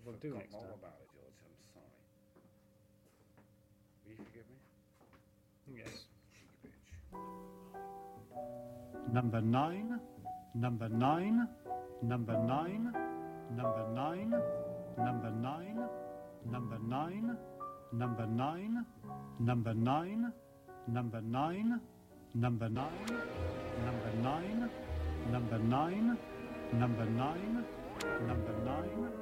Well, do forgot next all time. about it, George. I'm sorry. Will you forgive me? Yes. Cheeky bitch. Number 9, number 9, number 9, number 9, number 9, number 9, number 9, number 9, number 9, number 9, number 9, number 9, number 9, number 9.